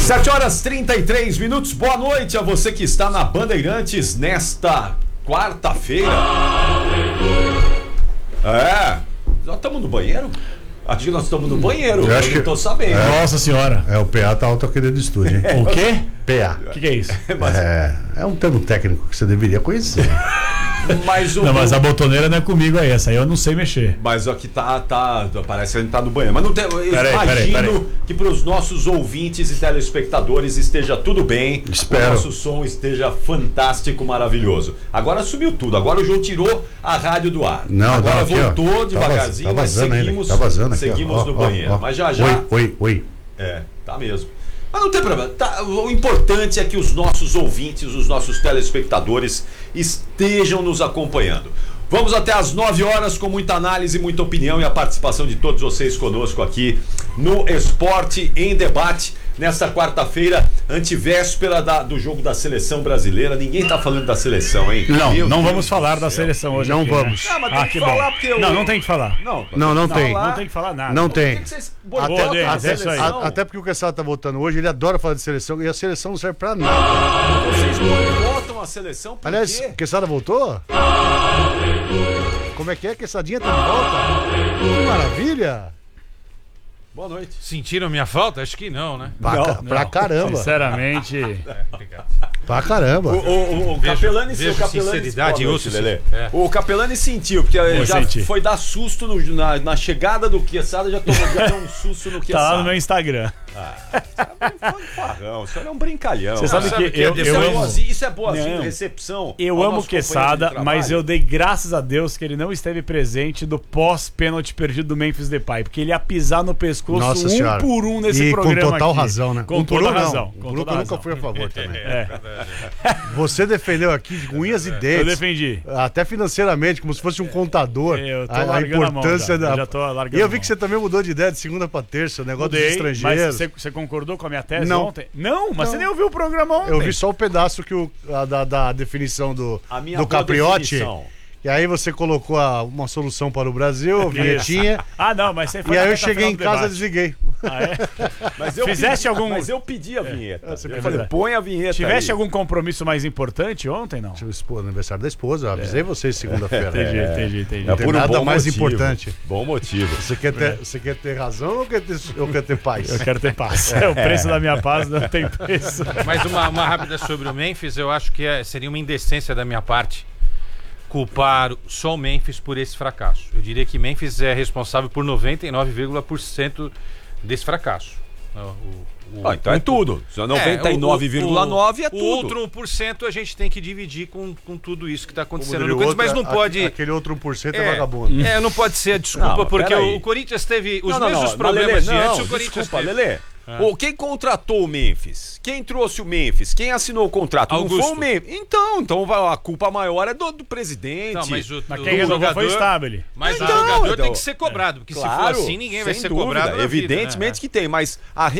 7h33. Boa noite a você que está na Bandeirantes nesta quarta-feira. Nós estamos no banheiro? Acho que nós estamos no banheiro. Eu não tô sabendo. Nossa senhora. O PA tá alto aqui dentro do estúdio, hein? O quê? PA. O que é isso? É um termo técnico que você deveria conhecer. Mas a botoneira não é comigo aí, essa aí eu não sei mexer. Mas aqui parece que a gente tá no banheiro. Mas não tem. Imagino que para os nossos ouvintes e telespectadores esteja tudo bem. Espero. O nosso som esteja fantástico, maravilhoso. Agora subiu tudo. Agora o João tirou a rádio do ar. Não, agora aqui, voltou ó, devagarzinho, tá mas seguimos, tá vazando aqui, seguimos no banheiro. Ó. Mas já. Oi. Tá mesmo. Mas não tem problema. O importante é que os nossos ouvintes, os nossos telespectadores estejam nos acompanhando. Vamos até às 9 horas com muita análise, muita opinião e a participação de todos vocês conosco aqui no Esporte em Debate. Nesta quarta-feira, antivéspera do jogo da seleção brasileira. Ninguém tá falando da seleção, hein? Não vamos falar da seleção hoje. Não aqui, vamos. Né? Não, mas tem que falar porque eu... Não tem que falar. Não tem. Não tem que falar nada. Não tem. Por que vocês boicotam a seleção? Até porque o Quesada tá voltando hoje, ele adora falar de seleção e a seleção não serve pra nada. Vocês boicotam a seleção por Aliás, quê? o Quesada voltou? Como é que é? Quesadinha tá de volta? Que maravilha! Boa noite. Sentiram minha falta? Acho que não, né? Pra caramba. Sinceramente. Obrigado. Pra caramba. O Capelani sinceridade e ouço. O Capelani sentiu, porque já senti. foi dar susto na chegada do Quesada, já deu um susto no Quesada. Tá lá no meu Instagram. Farrão, isso é um brincalhão. Você sabe que eu amo. Isso é boazinha, Não. recepção. Eu amo o Quesada, mas eu dei graças a Deus que ele não esteve presente do pós-pênalti perdido do Memphis Depay, porque ele ia pisar no pescoço Nossa senhora. por um nesse e programa com total aqui. razão, né? Com toda razão. O Bruno nunca foi a favor também. Você defendeu aqui de unhas e dentes. Eu defendi. Até financeiramente, como se fosse um contador. Eu tô a largando importância a mão, da. já tô largando E eu a vi mão. que você também mudou de ideia de segunda pra terça, o negócio dos estrangeiros. Mas você concordou com a minha tese Não. ontem? Não, mas você nem ouviu o programa ontem. Eu vi só o pedaço que da definição do boa Capriotti. definição. E aí você colocou uma solução para o Brasil, a vinhetinha. Não, mas você foi E aí na eu reta cheguei final em do casa e debate. desliguei. Fizeste algum... Mas eu pedi a vinheta. Você Eu pediu. falei, põe a vinheta. Tiveste aí. algum compromisso mais importante ontem, não? Aniversário da esposa, eu avisei vocês segunda-feira. Entendi. É Tem por um nada bom mais motivo. importante. Bom motivo. Você quer ter razão ou quer ter paz? Eu quero ter paz. O preço da minha paz não tem preço. Mas uma rápida sobre o Memphis, eu acho que seria uma indecência da minha parte culpar só o Memphis por esse fracasso. Eu diria que Memphis é responsável por 99,% desse fracasso. Então é tudo. 99,9% é tudo. O outro 1% a gente tem que dividir com tudo isso que está acontecendo no Outro, Corinthians, mas não pode... Aquele outro 1% é vagabundo. Não pode ser a desculpa, Não, porque peraí. o Corinthians teve os Não, mesmos mas problemas de Lelê, antes. não, O Corinthians desculpa, teve... Lelê. Quem contratou o Memphis? Quem trouxe o Memphis? Quem assinou o contrato? Augusto. Não foi o Memphis. Então a culpa maior é do presidente. Não, mas Mas quem resolveu foi o Stabile. Mas Então, o jogador então, tem que ser cobrado, porque se claro, for assim, ninguém vai sem ser dúvida, cobrado na vida, evidentemente né? que tem, mas a